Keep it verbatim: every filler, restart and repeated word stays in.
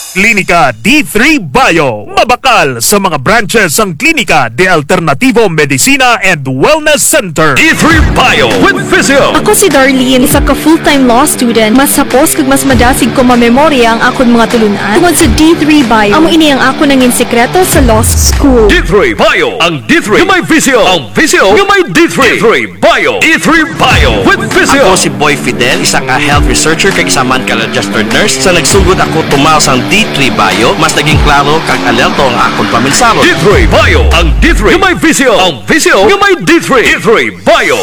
Klinika D three Bio. Mabakal sa mga branches ang Klinika de Alternativo Medicina and Wellness Center. D three Bio with Physio. Ako si Darlene, isa ka full-time law student. Mas sapos kag mas madasig ko mamemorya ang akon mga tulunan. Tungod sa D three Bio, amo ini ang ako nangin sekreto sa law school. D three Bio. Ang D three yung may Physio. Ang Physio yung may D three. D three Bio. D three Bio with Physio. Ako si Boy Fidel, isa ka health researcher kag isa man ka registered nurse. Sa nagsugod ako tumaw sang D three Bio, mas naging klaro kag alerto ang akong paminsaro. D three Bio. Ang D three yung may Physio. Ang Physio yung may D three. D three Bio.